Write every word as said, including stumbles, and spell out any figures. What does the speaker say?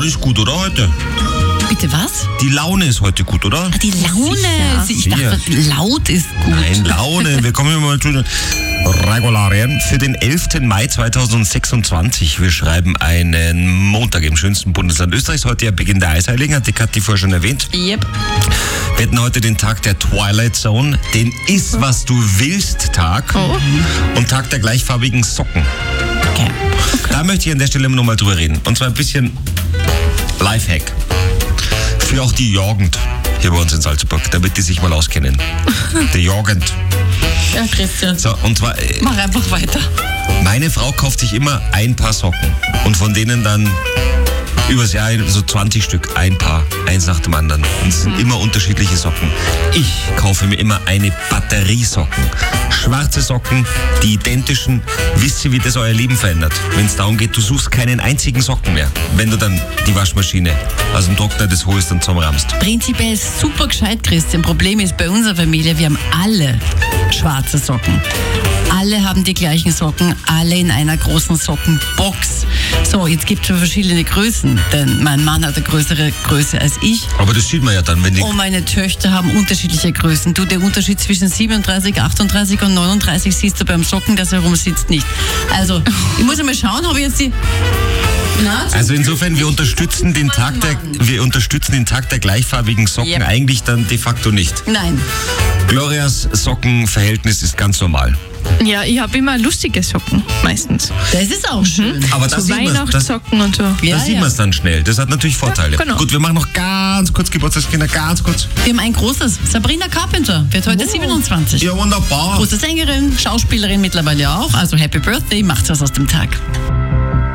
Laune ist gut, oder heute? Bitte was? Die Laune ist heute gut, oder? Ah, die Laune. Sicher. Ich dachte, laut ist gut. Nein, Laune. Wir kommen mal zu den Regularien für den elften Mai zweitausendsechsundzwanzig. Wir schreiben einen Montag im schönsten Bundesland Österreichs. Heute ja Beginn der Eisheiligen, hat die Kathi vorher schon erwähnt. Yep. Wir hätten heute den Tag der Twilight Zone, den Iss, was du willst Tag Oh. und Tag der gleichfarbigen Socken. Okay. Da möchte ich an der Stelle nochmal drüber reden. Und zwar ein bisschen Lifehack. Für auch die Jugend hier bei uns in Salzburg, damit die sich mal auskennen. Die Jugend. Ja, Christian. So, und zwar, äh, Mach einfach weiter. meine Frau kauft sich immer ein Paar Socken. Und von denen dann übers Jahr so zwanzig Stück, ein Paar, eins nach dem anderen. Und es sind immer unterschiedliche Socken. Ich kaufe mir immer eine Batteriesocken. Schwarze Socken, die identischen. Wisst ihr, wie das euer Leben verändert? Wenn es darum geht, du suchst keinen einzigen Socken mehr. Wenn du dann die Waschmaschine aus dem Trockner das holst und zusammenrammst. Prinzipiell super gescheit, Christian. Problem ist bei unserer Familie, wir haben alle schwarze Socken. Alle haben die gleichen Socken, alle in einer großen Sockenbox. So, jetzt gibt es schon verschiedene Größen, denn mein Mann hat eine größere Größe als ich. Aber das sieht man ja dann, wenn die... Und meine Töchter haben unterschiedliche Größen. Du, der Unterschied zwischen siebenunddreißig, achtunddreißig und neununddreißig siehst du beim Socken, das herum sitzt nicht. Also, ich muss einmal schauen, habe ich jetzt die... Na, Also insofern, wir unterstützen den Tag der, wir unterstützen den Tag der gleichfarbigen Socken Yep. eigentlich dann de facto nicht. Nein. Glorias Sockenverhältnis ist ganz normal. Ja, ich habe immer lustige Socken, meistens. Das ist auch schön. Aber das So sieht man, das, Weihnachtssocken und so. Ja, das sieht ja. man dann schnell. Das hat natürlich Vorteile. Ja, genau. Gut, wir machen noch ganz kurz Geburtstagskinder, ganz kurz. Wir haben ein großes. Sabrina Carpenter wird heute siebenundzwanzig. Ja, wunderbar. Große Sängerin, Schauspielerin mittlerweile auch. Also Happy Birthday, macht was aus dem Tag.